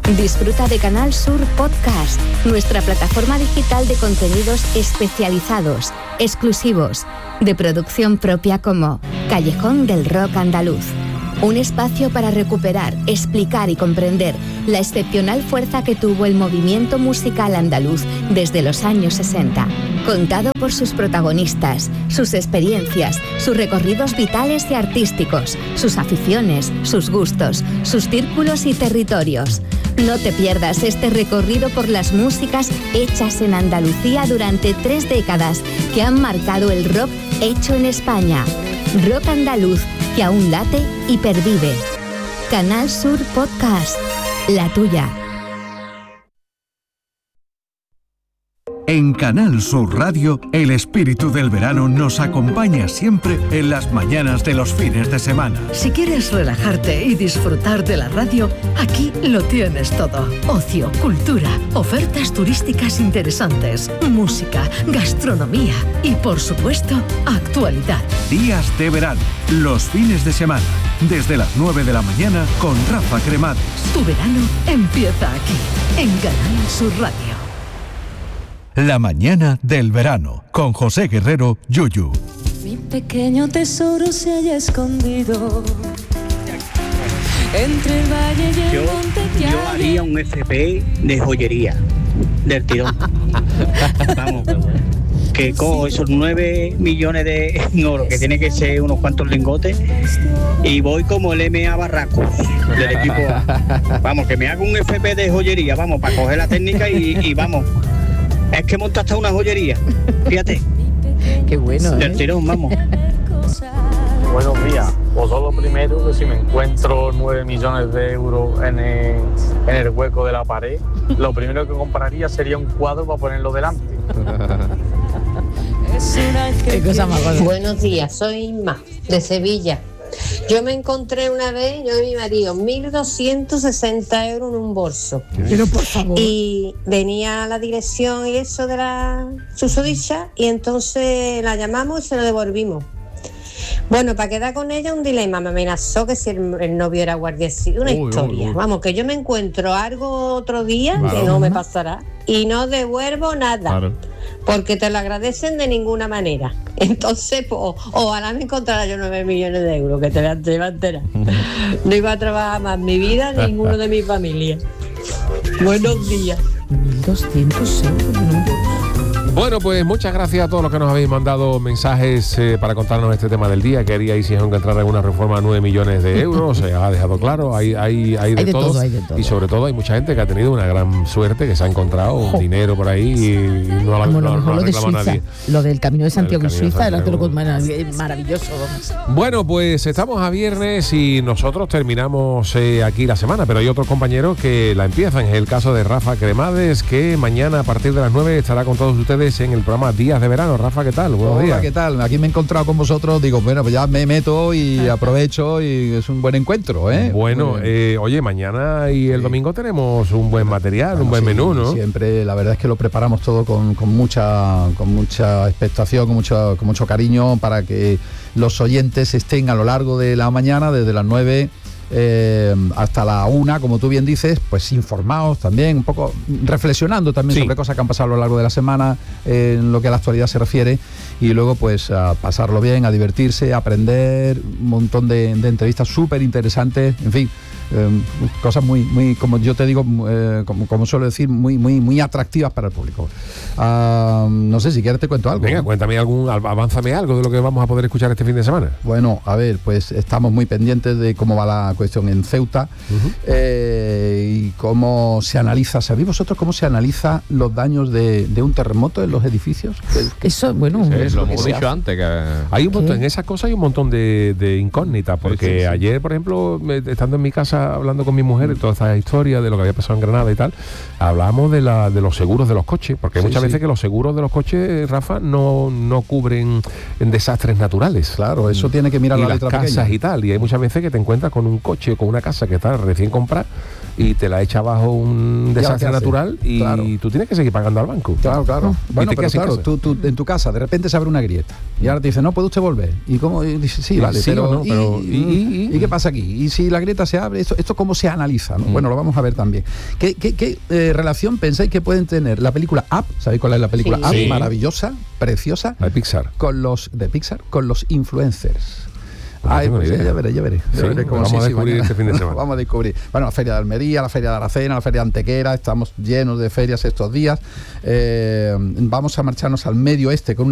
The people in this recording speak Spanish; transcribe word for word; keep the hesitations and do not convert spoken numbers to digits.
Disfruta de Canal Sur Podcast, nuestra plataforma digital de contenidos especializados, exclusivos, de producción propia como Callejón del Rock Andaluz. Un espacio para recuperar, explicar y comprender la excepcional fuerza que tuvo el movimiento musical andaluz desde los años sesenta. Contado por sus protagonistas, sus experiencias, sus recorridos vitales y artísticos, sus aficiones, sus gustos, sus círculos y territorios. No te pierdas este recorrido por las músicas hechas en Andalucía durante tres décadas que han marcado el rock hecho en España. Rock andaluz que aún late y pervive. Canal Sur Podcast, la tuya. En Canal Sur Radio, el espíritu del verano nos acompaña siempre en las mañanas de los fines de semana. Si quieres relajarte y disfrutar de la radio, aquí lo tienes todo. Ocio, cultura, ofertas turísticas interesantes, música, gastronomía y, por supuesto, actualidad. Días de verano, los fines de semana, desde las nueve de la mañana con Rafa Cremades. Tu verano empieza aquí, en Canal Sur Radio. La mañana del verano, con José Guerrero Yuyu. Mi pequeño tesoro se halla escondido entre el valle y el yo, monte que yo haría un F P de joyería, del tirón. Vamos, que cojo esos nueve millones de en oro, que tiene que ser unos cuantos lingotes, y voy como el M A Barracos del equipo A. Vamos, que me haga un F P de joyería, vamos, para coger la técnica y, y vamos. Es que monta hasta una joyería, fíjate. Qué bueno, Del ¿eh? tirón, vamos. Buenos días. Pues lo primero, que si me encuentro nueve millones de euros en el, en el hueco de la pared, lo primero que compraría sería un cuadro para ponerlo delante. Qué cosa más gorda. Buenos días, soy Inma, de Sevilla. Yo me encontré una vez, yo y mi marido, mil doscientos sesenta euros en un bolso. Pero por favor. Y venía la dirección y eso de la susodicha, y entonces la llamamos y se lo devolvimos. Bueno, para quedar con ella un dilema, me amenazó que si el, el novio era guardia civil, una Uy, historia. uy, uy. Vamos, que yo me encuentro algo otro día Claro. que no me pasará y no devuelvo nada. Claro. Porque te lo agradecen de ninguna manera. Entonces, pues, ojalá me encontrara yo nueve millones de euros, que te la te iba a enterar. No iba a trabajar más en mi vida, ninguno de mi familia. Buenos días. mil doscientos euros en un bolso. Bueno, pues muchas gracias a todos los que nos habéis mandado mensajes eh, para contarnos este tema del día. Queríais si encontrar alguna reforma a nueve millones de euros, se ha dejado claro, hay, hay, hay, de, Hay de todo, todo, hay de todo. Y sobre todo hay mucha gente que ha tenido una gran suerte, que se ha encontrado Jo. dinero por ahí y no la Como no, lo no mejor ha lo de reclamado Suiza, nadie. lo del Camino de Santiago en Camino de Suiza, era todo Santiago. lo marav- maravilloso. Vamos. Bueno, pues estamos a viernes y nosotros terminamos eh, aquí la semana, pero hay otros compañeros que la empiezan. Es el caso de Rafa Cremades, que mañana a partir de las nueve estará con todos ustedes en el programa Días de Verano. Rafa, ¿qué tal? Buenos Hola, días. ¿qué tal? Aquí me he encontrado con vosotros, digo, bueno, pues ya me meto y aprovecho y es un buen encuentro, ¿eh? Bueno, Muy bien. eh, oye, mañana y el Sí. domingo tenemos un buen material, Bueno, un buen sí, menú, ¿no? Siempre, la verdad es que lo preparamos todo con, con mucha con mucha expectación, con mucho, con mucho cariño para que los oyentes estén a lo largo de la mañana, desde las nueve eh, hasta la una, como tú bien dices, pues informados también, un poco reflexionando también Sí. sobre cosas que han pasado a lo largo de la semana eh, en lo que a la actualidad se refiere, y luego pues a pasarlo bien, a divertirse, a aprender, un montón de, de entrevistas súper interesantes, en fin. Eh, cosas muy, muy, como yo te digo, eh, como, como suelo decir, muy, muy, muy atractivas para el público. Ah, no sé si quieres te cuento algo. Venga, cuéntame algún, avánzame algo de lo que vamos a poder escuchar este fin de semana. Bueno, a ver, pues estamos muy pendientes de cómo va la cuestión en Ceuta Uh-huh. eh, y cómo se analiza. ¿Sabéis vosotros cómo se analiza los daños de, de un terremoto en los edificios? Eso, bueno, Sí, es lo lo hemos que se dicho hace. antes que Hay un montón, ¿Qué? en esas cosas hay un montón de, de incógnitas, porque Sí, sí, sí. ayer, por ejemplo, me- estando en mi casa hablando con mi mujer de toda esta historia de lo que había pasado en Granada y tal, hablábamos de, la, de los seguros de los coches, porque hay Sí, muchas sí. veces que los seguros de los coches, Rafa, no, no cubren en desastres naturales. Claro, eso tiene que mirar y la las letra casas pequeña. y tal, y hay muchas veces que te encuentras con un coche o con una casa que está recién comprada y te la echa bajo un desastre natural y claro. tú tienes que seguir pagando al banco. Claro, claro. Y Bueno, te pero quedas sin claro, casa. tú, tú en tu casa de repente se abre una grieta y ahora te dice, no, ¿puede usted volver? ¿Y cómo? Y dice, sí, Sí, vale, sí pero, o no, ¿y, pero- y, y- y- ¿y qué pasa aquí? Y si la grieta se abre, ¿esto, esto cómo se analiza? ¿no? Mm. Bueno, lo vamos a ver también. ¿Qué, qué, qué eh, relación pensáis que pueden tener la película Up? ¿Sabéis cuál es la película Sí. Up? Sí. Maravillosa, preciosa. La de Pixar. Con los de Pixar, con los influencers. No Ay, tengo ni pues ya, idea. ya veré, ya veré. Ya Sí, veré cómo vamos sí, a sí, descubrir mañana. este fin de semana. Vamos a descubrir. Bueno, la Feria de Almería, la Feria de Aracena, la Feria de Antequera, estamos llenos de ferias estos días. Eh, vamos a marcharnos al medio oeste con